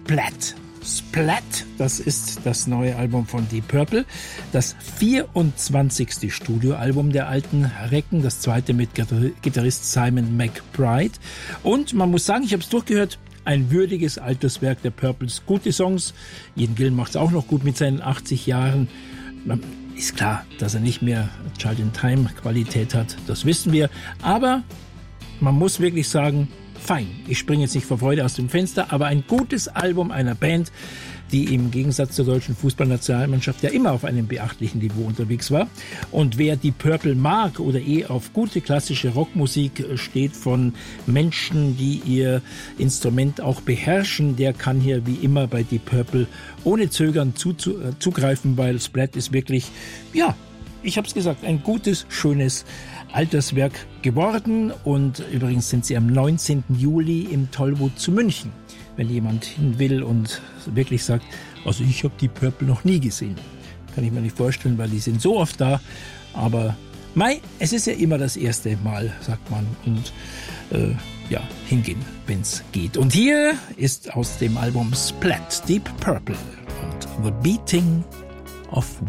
Splat. Splat, das ist das neue Album von Deep Purple, das 24. Studioalbum der alten Recken, das zweite mit Gitarrist Simon McBride. Und man muss sagen, ich habe es durchgehört, ein würdiges Alterswerk der Purples. Gute Songs, Ian Gillan macht es auch noch gut mit seinen 80 Jahren. Ist klar, dass er nicht mehr Child-in-Time-Qualität hat, das wissen wir, aber man muss wirklich sagen, fein. Ich springe jetzt nicht vor Freude aus dem Fenster, aber ein gutes Album einer Band, die im Gegensatz zur deutschen Fußballnationalmannschaft ja immer auf einem beachtlichen Niveau unterwegs war. Und wer die Purple mag oder auf gute klassische Rockmusik steht von Menschen, die ihr Instrument auch beherrschen, der kann hier wie immer bei Deep Purple ohne Zögern zugreifen, weil Splat ist wirklich, ja, ich habe es gesagt, ein gutes, schönes Alterswerk geworden. Und übrigens sind sie am 19. Juli im Tollwood zu München. Wenn jemand hin will und wirklich sagt, also ich habe die Purple noch nie gesehen. Kann ich mir nicht vorstellen, weil die sind so oft da. Aber es ist ja immer das erste Mal, sagt man. Und hingehen, wenn es geht. Und hier ist aus dem Album Splat Deep Purple und The Beating of